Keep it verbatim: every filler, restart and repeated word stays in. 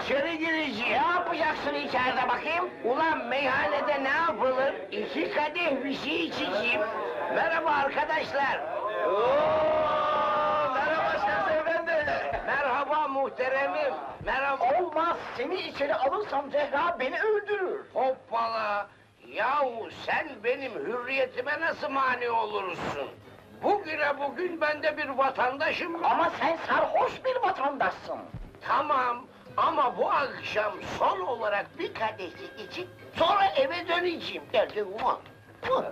içeri gireceğim. Ne yapacaksın içeride bakayım? Ulan meyhanede ne yapılır? İki kadeh bir şey içeceğim. Merhaba arkadaşlar. Oo, merhaba Şemsi Efendi. Merhaba muhteremim. Merhaba. Olmaz, seni içeri alırsam Zehra beni öldürür. Hoppala! Yahu sen benim hürriyetime nasıl mani olursun? Bugüne bugün ben de bir vatandaşım. Ama sen sarhoş bir vatandaşsın. Tamam ama bu akşam son olarak bir kadeh içip sonra eve döneceğim derdim ulan.